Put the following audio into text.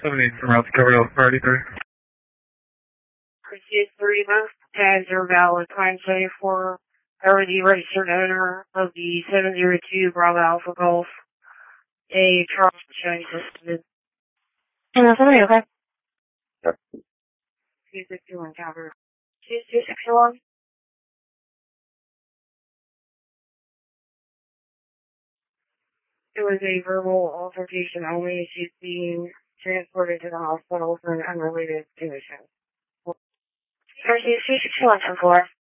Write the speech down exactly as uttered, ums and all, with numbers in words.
seventeen from route to cover Alpha thirty-three. Pursuit three, both tags are valid. Time seventy-four, are the registered owner of the seven zero two Bravo Alpha Golf. A Charles showing suspended. And that's somebody, okay? Yep. two sixty-one cover. two sixty-one. It was a verbal altercation only. She's being transported to the hospital for an unrelated condition. Pursuit three sixty-one, ten four.